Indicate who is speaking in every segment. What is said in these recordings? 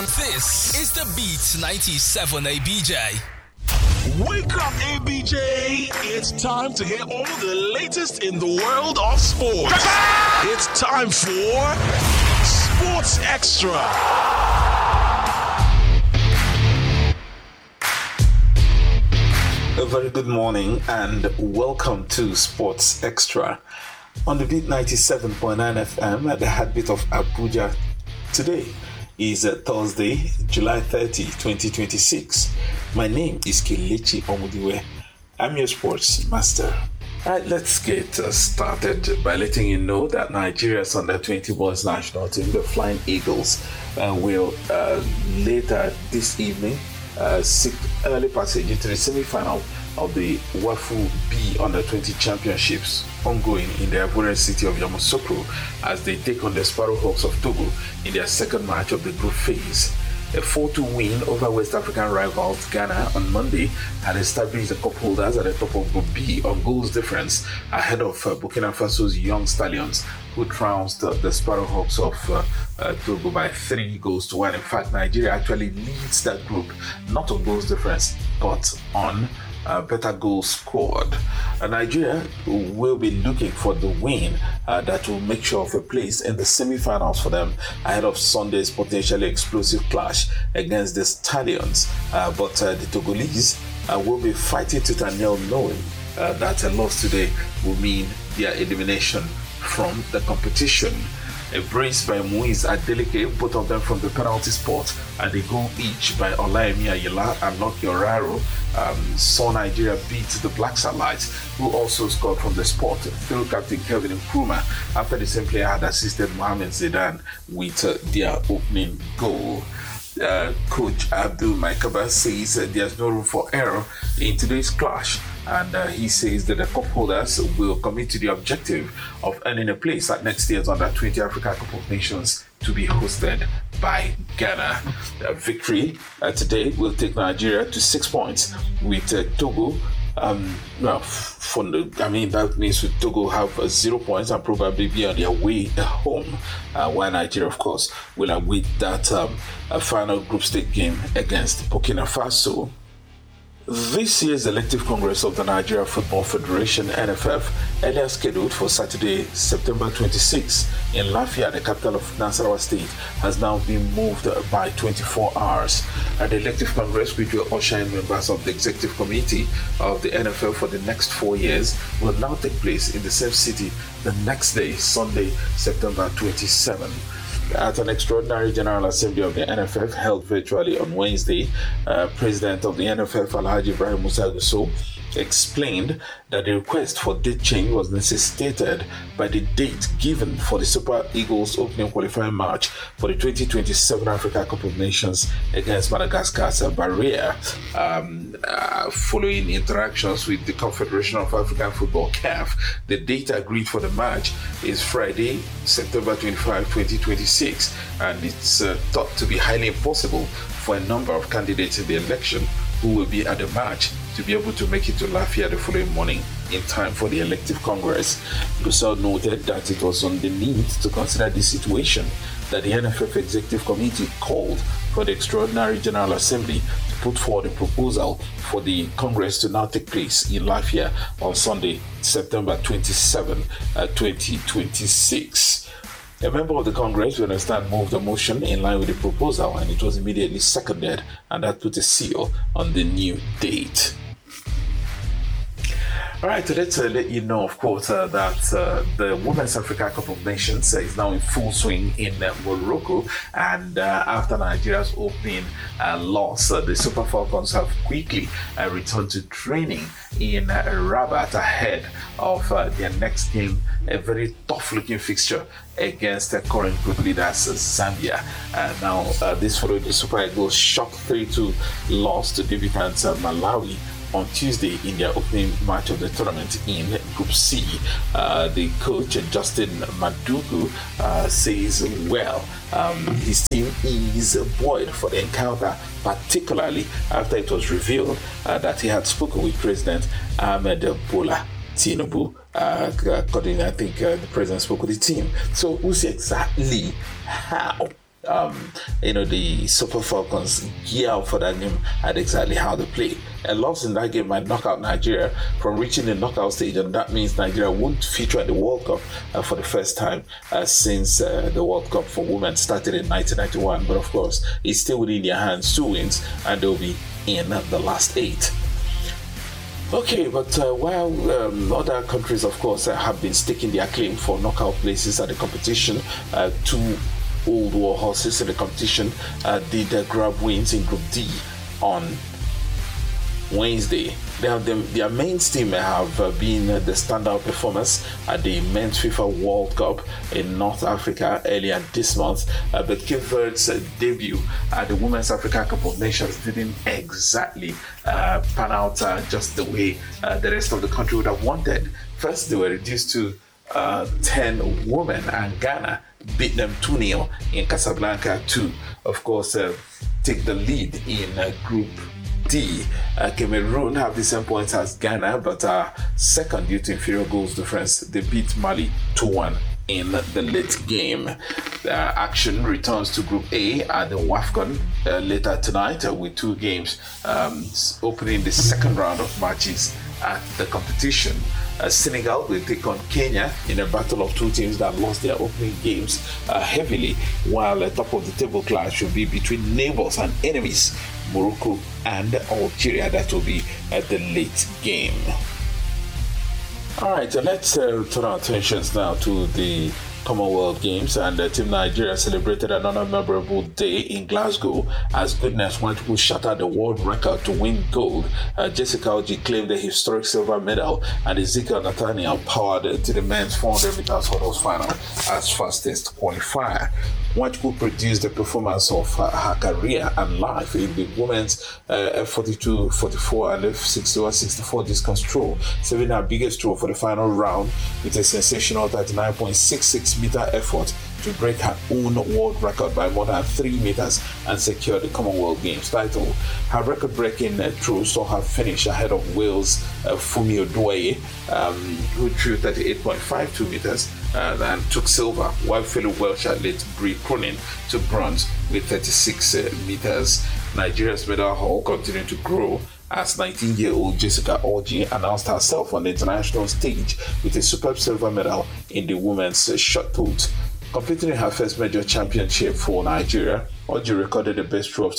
Speaker 1: This is the Beat 97 ABJ.
Speaker 2: Wake up, ABJ! It's time to hear all the latest in the world of sports. It's time for Sports Extra.
Speaker 3: A very good morning and welcome to Sports Extra on the Beat 97.9 FM at the heartbeat of Abuja. Today is Thursday, July 30, 2026. My name is Kelechi Omudiwe. I'm your sports master. Alright, let's get started by letting you know that Nigeria's under-20 boys national team, the Flying Eagles, will later this evening seek early passage into the semi-final of the WAFU B Under-20 Championships ongoing in the Ivorian city of Yamoussoukro as they take on the Sparrowhawks of Togo in their second match of the group phase. A 4-2 win over West African rivals Ghana on Monday had established the cup holders at the top of Group B on goals difference ahead of Burkina Faso's Young Stallions, who trounced the Sparrowhawks of Togo by 3-1. In fact, Nigeria actually leads that group, not on goals difference, but on better goals scored. Nigeria will be looking for the win that will make sure of a place in the semi-finals for them ahead of Sunday's potentially explosive clash against the Stallions. But the Togolese will be fighting tooth and nail, knowing that a loss today will mean their elimination from the competition. A brace by Muiz Adeleke, both of them from the penalty spot, and a goal each by Olayemi Ayala and Lucky Oraro saw Nigeria beat the Black Satellites, who also scored from the spot through Captain Kevin Nkrumah after the same player had assisted Mohamed Zidane with their opening goal. Coach Abdul Maikaba says there's no room for error in today's clash, and he says that the cup holders will commit to the objective of earning a place at next year's Under-20 Africa Cup of Nations to be hosted by Ghana. Victory today will take Nigeria to 6 points with Togo. That means with Togo have 0 points and probably be on their way home, while Nigeria, of course, will await that final group stage game against Burkina Faso. This year's elective Congress of the Nigeria Football Federation, NFF, earlier scheduled for Saturday, September 26 in Lafia, the capital of Nasarawa State, has now been moved by 24 hours. The elective Congress, which will usher in members of the executive committee of the NFL for the next 4 years, will now take place in the same city the next day, Sunday, September 27. At an extraordinary General Assembly of the NFF held virtually on Wednesday, President of the NFF, Alhaji Ibrahim Musa Gusau, explained that the request for date change was necessitated by the date given for the Super Eagles opening qualifying match for the 2027 Africa Cup of Nations against Madagascar's Barriere. Following interactions with the Confederation of African Football, CAF, the date agreed for the match is Friday, September 25, 2026, and it's thought to be highly impossible for a number of candidates in the election who will be at the match to be able to make it to Lafia the following morning in time for the elective Congress. Gusau noted that it was on the need to consider this situation that the NFF Executive Committee called for the Extraordinary General Assembly to put forward a proposal for the Congress to now take place in Lafia on Sunday, September 27, 2026. A member of the Congress, we understand, moved a motion in line with the proposal, and it was immediately seconded, and that put a seal on the new date. All right, let's let you know, of course, that the Women's Africa Cup of Nations is now in full swing in Morocco, and after Nigeria's opening loss, the Super Falcons have quickly returned to training in Rabat ahead of their next game, a very tough-looking fixture against the current group leaders, Zambia. Now, this followed the Super Eagles' shock 3-2 loss to debutants Malawi on Tuesday in their opening match of the tournament in Group C. The coach, Justin Madugu, says, his team is buoyed for the encounter, particularly after it was revealed that he had spoken with President Ahmed Bola Tinubu. According, I think the president spoke with the team. So we'll see exactly how the Super Falcons gear up for that game and exactly how they play. A loss in that game might knock out Nigeria from reaching the knockout stage, and that means Nigeria won't feature at the World Cup for the first time since the World Cup for women started in 1991. But of course, it's still within their hands 2 wins, and they'll be in the last 8. Okay, but while other countries, of course, have been staking their claim for knockout places at the competition, 2 old war horses in the competition did grab wins in Group D on Wednesday. Their main team have been the standout performers at the Men's FIFA World Cup in North Africa earlier this month. But Cape Verde's debut at the Women's Africa Cup of Nations didn't exactly pan out just the way the rest of the country would have wanted. First, they were reduced to 10 women, and Ghana beat them 2-0 in Casablanca to, of course, take the lead in Group D. Cameroon have the same points as Ghana, but are second due to inferior goals difference. They beat Mali 2-1 in the late game. Action returns to Group A at the WAFCON later tonight with 2 games opening the second round of matches at the competition. Senegal will take on Kenya in a battle of 2 teams that lost their opening games heavily, while the top of the table clash will be between neighbors and enemies, Morocco and Algeria. That will be at the late game. All right, so let's turn our attentions now to the Commonwealth Games, and Team Nigeria celebrated another memorable day in Glasgow as Goodness Nwachukwu shattered the world record to win gold. Jessica Oji claimed the historic silver medal, and Ezekiel Nathaniel powered to the men's 400 meters hurdles final as fastest qualifier. Nwachukwu produced the performance of her career and life in the women's F42, 44 and F61, 64 discus throw, saving her biggest throw for the final round with a sensational 39.66 meter effort to break her own world record by more than 3 meters and secure the Commonwealth Games title. Her record-breaking throw saw her finish ahead of Wales' Fumi Oduoye, who threw 38.52 meters and took silver, while fellow Welsh athlete Brie Cronin took bronze with 36 meters. Nigeria's medal haul continued to grow as 19-year-old Jessica Oji announced herself on the international stage with a superb silver medal in the women's shot put. Completing her first major championship for Nigeria, Oji recorded the best throw of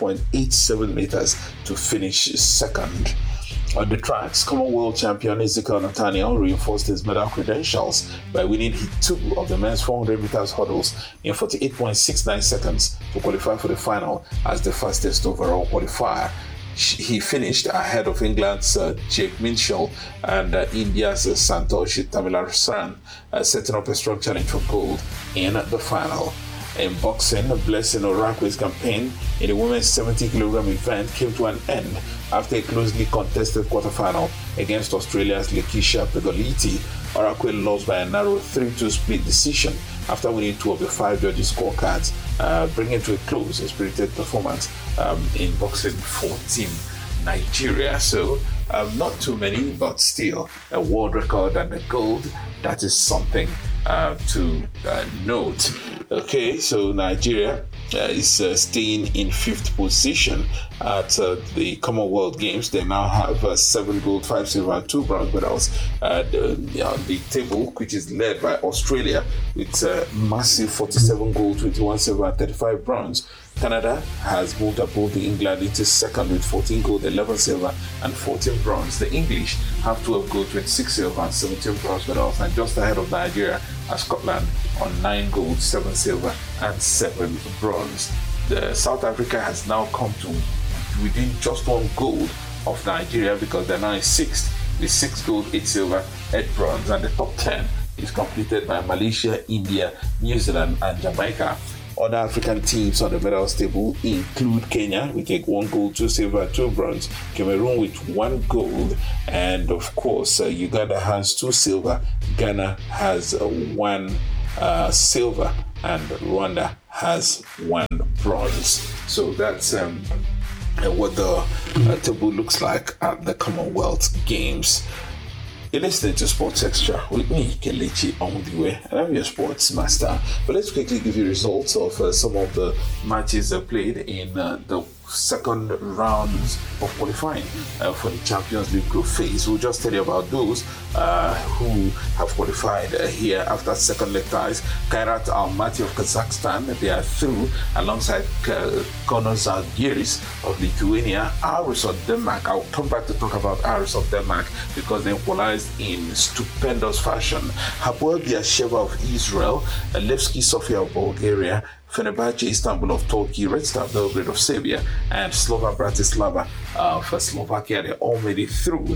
Speaker 3: 17.87 meters to finish second. On the tracks, Commonwealth champion Ezekiel Nathaniel reinforced his medal credentials by winning heat 2 of the men's 400 meters hurdles in 48.69 seconds to qualify for the final as the fastest overall qualifier. He finished ahead of England's Jake Minshall and India's Santosh Tamilasan, setting up a strong challenge for gold in the final. In boxing, Blessing Orakwe's campaign in the women's 70-kilogram event came to an end after a closely contested quarterfinal against Australia's Lakeisha Pegoliti. Orakwe lost by a narrow 3-2 split decision after winning 2 of the 5 judges' scorecards, bringing to a close a spirited performance in boxing for Team Nigeria. So, not too many, but still a world record and a gold. That is something to note. Okay, so Nigeria is staying in 5th position at the Commonwealth Games. They now have 7 gold, 5 silver, and 2 bronze medals. The table, which is led by Australia with massive 47 gold, 21 silver, and 35 bronze. Canada has moved above the England into second with 14 gold, 11 silver, and 14 bronze. The English have 12 gold, 26 silver, and 17 bronze medals, and just ahead of Nigeria are Scotland on 9 gold, 7 silver, and 7 bronze. South Africa has now come to within just 1 gold of Nigeria because they're now in 6th with 6 gold, 8 silver, 8 bronze, and the top 10 is completed by Malaysia, India, New Zealand, and Jamaica. Other African teams on the medals table include Kenya with 1 gold, 2 silver, 2 bronze, Cameroon with 1 gold, and of course Uganda has 2 silver, Ghana has 1 silver, and Rwanda has 1 bronze. So that's what the table looks like at the Commonwealth Games. You're listening to Sports Extra with me, Kelechi Ondiwe, and I'm your sports master. But let's quickly give you results of some of the matches played in the second rounds of qualifying for the Champions League group phase. We'll just tell you about those who have qualified here after second leg ties. Kairat Almaty of Kazakhstan, they are through alongside Gunnar Zalgiris of Lithuania. Aarhus of Denmark, I'll come back to talk about Aarhus of Denmark because they equalized in stupendous fashion. Hapoel Beersheva of Israel, Levski Sofia of Bulgaria, Fenerbahce Istanbul of Turkey, Red Star Belgrade of Serbia, and Slovan Bratislava for Slovakia. They all made it through